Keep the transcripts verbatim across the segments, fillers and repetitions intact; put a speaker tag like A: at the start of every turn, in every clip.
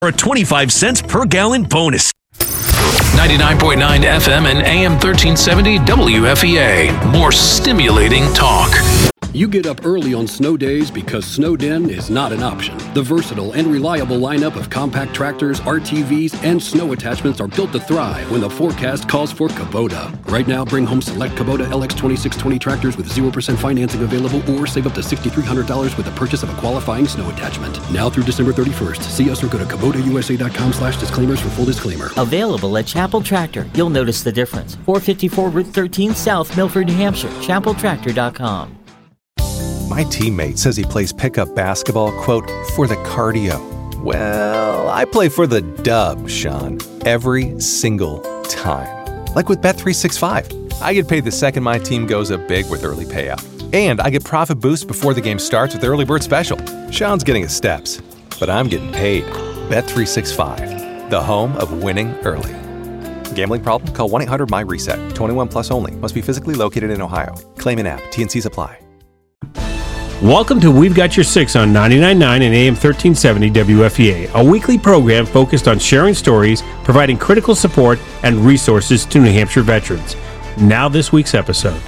A: for a twenty-five cents per gallon bonus.
B: ninety-nine point nine F M and A M thirteen seventy W F E A. More stimulating talk.
C: You get up early on snow days because Snowden is not an option. The versatile and reliable lineup of compact tractors, R T Vs, and snow attachments are built to thrive when the forecast calls for Kubota. Right now, bring home select Kubota L X twenty-six twenty tractors with zero percent financing available, or save up to six thousand three hundred dollars with the purchase of a qualifying snow attachment. Now through December thirty-first. See us or go to Kubota U S A dot com slash disclaimers for full disclaimer.
D: Available at Chapel Tractor. You'll notice the difference. four fifty-four Route thirteen South, Milford, New Hampshire. chapel tractor dot com.
E: My teammate says he plays pickup basketball, quote, for the cardio. Well, I play for the dub, Sean, every single time. Like with Bet three sixty-five. I get paid the second my team goes up big with early payout. And I get profit boost before the game starts with Early Bird Special. Sean's getting his steps, but I'm getting paid. Bet three sixty-five, the home of winning early. Gambling problem? Call one eight hundred M Y reset. twenty-one plus only. Must be physically located in Ohio. Claim in app. T N Cs apply.
F: Welcome to We've Got Your Six on ninety-nine point nine and A M thirteen seventy W F E A, a weekly program focused on sharing stories, providing critical support, and resources to New Hampshire veterans. Now this week's episode.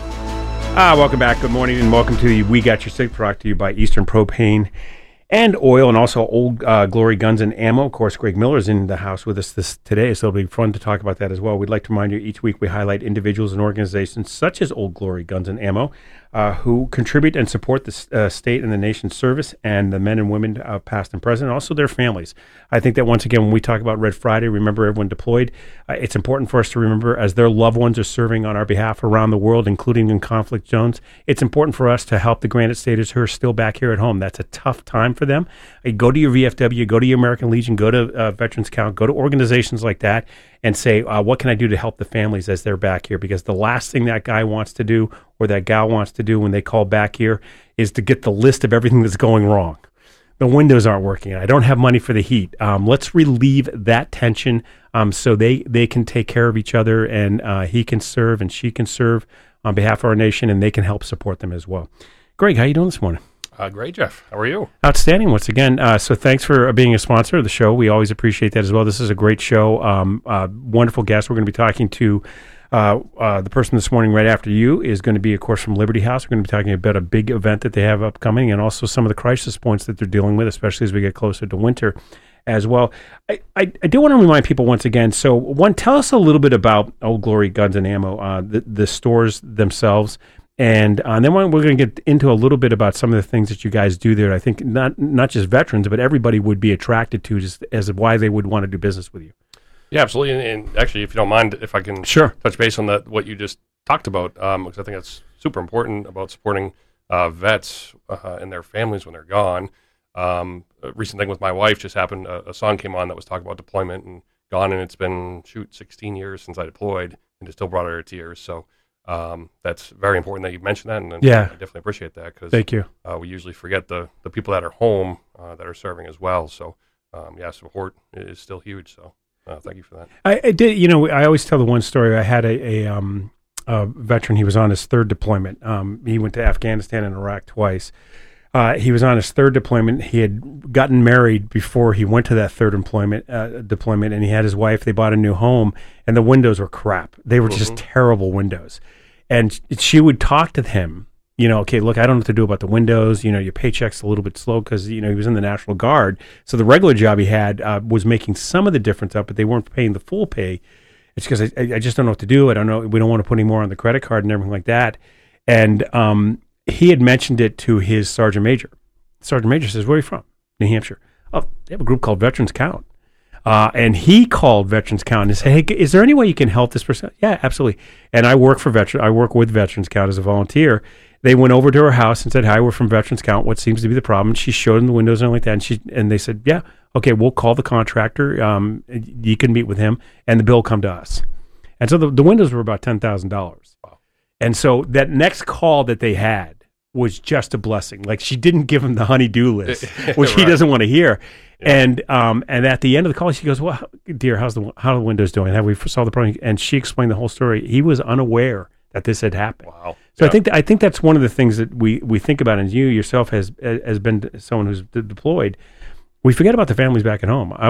F: Ah, welcome back. Good morning, and welcome to the We Got Your Six, brought to you by Eastern Propane and Oil, and also Old uh, Glory Guns and Ammo. Of course, Greg Miller is in the house with us this today, so it'll be fun to talk about that as well. We'd like to remind you each week we highlight individuals and organizations such as Old Glory Guns and Ammo uh, who contribute and support the uh, state and the nation's service, and the men and women uh, past and present, and also their families. I think that once again, when we talk about Red Friday, remember everyone deployed, uh, it's important for us to remember as their loved ones are serving on our behalf around the world, including in conflict zones, it's important for us to help the Granite Staters who are still back here at home. That's a tough time for them. Uh, go to your V F W, go to your American Legion, go to uh, Veterans Count, go to organizations like that, and say, uh, what can I do to help the families as they're back here? Because the last thing that guy wants to do or that gal wants to do when they call back here is to get the list of everything that's going wrong. The windows aren't working. I don't have money for the heat. Um, let's relieve that tension um, so they, they can take care of each other, and uh, he can serve and she can serve on behalf of our nation, and they can help support them as well. Greg, how you doing this morning?
G: Uh, great, Jeff. How are you?
F: Outstanding once again. Uh, so thanks for being a sponsor of the show. We always appreciate that as well. This is a great show. Um, uh, wonderful guest. We're going to be talking to uh, uh, the person this morning right after you is going to be, of course, from Liberty House. We're going to be talking about a big event that they have upcoming, and also some of the crisis points that they're dealing with, especially as we get closer to winter as well. I, I, I do want to remind people once again. So one, tell us a little bit about Old Glory Guns and Ammo, uh, the, the stores themselves. And, uh, and then we're going to get into a little bit about some of the things that you guys do there. I think not not just veterans, but everybody would be attracted to, just as why they would want to do business with you.
G: Yeah, absolutely. And, and actually, if you don't mind, if I can
F: sure.
G: touch base on that, what you just talked about, um, because I think that's super important about supporting uh, vets uh, and their families when they're gone. Um, a recent thing with my wife just happened. A, a song came on that was talking about deployment and gone, and it's been, shoot, sixteen years since I deployed, and it still brought her to tears. So Um, that's very important that you mentioned that, and, and
F: yeah.
G: I definitely appreciate that, because
F: thank you.
G: Uh, we usually forget the, the people that are home uh, that are serving as well. So, um, yeah, support is still huge. So, uh, thank you for that.
F: I, I did. You know, I always tell the one story. I had a, a, um, a veteran. He was on his third deployment. Um, he went to Afghanistan and Iraq twice. Uh, he was on his third deployment. He had gotten married before he went to that third employment uh, deployment, and he had his wife. They bought a new home, and the windows were crap. They were mm-hmm. just terrible windows. And she would talk to him, you know, okay, look, I don't know what to do about the windows. You know, your paycheck's a little bit slow because, you know, he was in the National Guard. So the regular job he had uh, was making some of the difference up, but they weren't paying the full pay. It's because I, I just don't know what to do. I don't know. We don't want to put any more on the credit card and everything like that. And um, he had mentioned it to his Sergeant Major. Sergeant Major says, where are you from? New Hampshire. Oh, they have a group called Veterans Count. Uh, and he called Veterans Count and said, hey, is there any way you can help this person? Yeah, absolutely. And I work for veteran. I work with Veterans Count as a volunteer. They went over to her house and said, hi, we're from Veterans Count. What seems to be the problem? She showed them the windows and like that. And she and they said, yeah, okay, we'll call the contractor. Um, you can meet with him, and the bill will come to us. And so the, the windows were about ten thousand dollars. Wow. And so that next call that they had was just a blessing. Like, she didn't give him the honey-do list, which right. he doesn't want to hear. Yeah. And um, and at the end of the call, she goes, well, dear, how's the how are the windows doing? Have we solved the problem? And she explained the whole story. He was unaware that this had happened.
G: Wow.
F: So
G: yeah.
F: I think th- I think that's one of the things that we, we think about, and you yourself has has been someone who's de- deployed. we forget about the families back at home. I